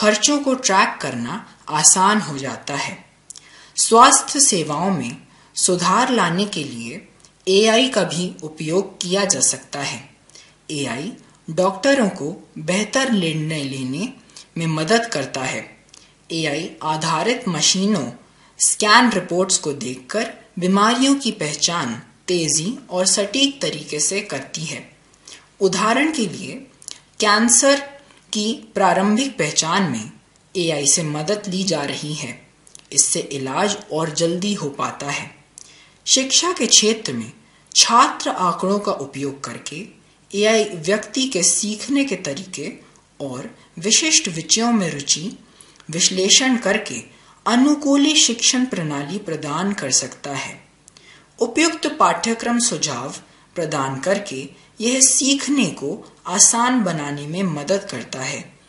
खर्चों को ट्रैक करना आसान हो जाता है। स्वास्थ्य सेवाओं में सुधार लाने के लिए एआई का भी उपयोग किया जा सकता है। एआई डॉक्टरों को बेहतर निर्णय लेने में मदद करता है। एआई आधारित मशीनों स्कैन रिपोर्ट्स को देखकर बीमारियों की पहचान तेजी और सटीक तरीके से करती है। उदाहरण के लिए कैंसर की प्रारंभिक पहचान में एआई से मदद ली जा रही है। इससे इलाज और जल्दी हो पाता है। शिक्षा के क्षेत्र में छात्र आंकड़ों का उपयोग करके एआई व्यक्ति के सीखने के तरीके और विशिष्ट विषयों में रुचि विश्लेषण करके अनुकूली शिक्षण प्रणाली प्रदान कर सकता है। उपयुक्त पाठ्यक्रम सुझाव प्रदान करके यह सीखने को आसान बनाने में मदद करता है।